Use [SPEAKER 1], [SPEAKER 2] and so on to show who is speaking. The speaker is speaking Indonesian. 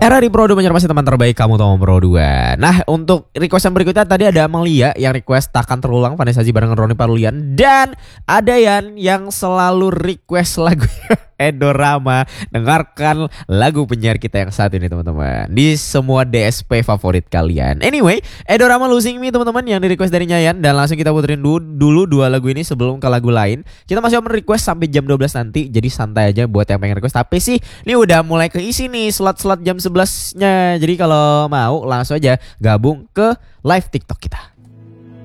[SPEAKER 1] Era di Pro 2 menyermasi teman terbaik kamu Tom Pro 2. Nah, untuk request yang berikutnya tadi ada Amalia yang request takkan terulang Vanessa Ji barengan Roni Parulian, dan ada Yan yang selalu request lagu Edorama. Dengarkan lagu penyiar kita yang saat ini teman-teman di semua DSP favorit kalian. Anyway, Edorama Losing Me teman-teman yang di request dari Nyayan, dan langsung kita puterin dulu dua lagu ini sebelum ke lagu lain. Kita masih open request sampai jam 12 nanti, jadi santai aja buat yang pengen request. Tapi sih ini udah mulai keisi nih slot-slot jam 11-nya. Jadi kalau mau langsung aja gabung ke live TikTok kita.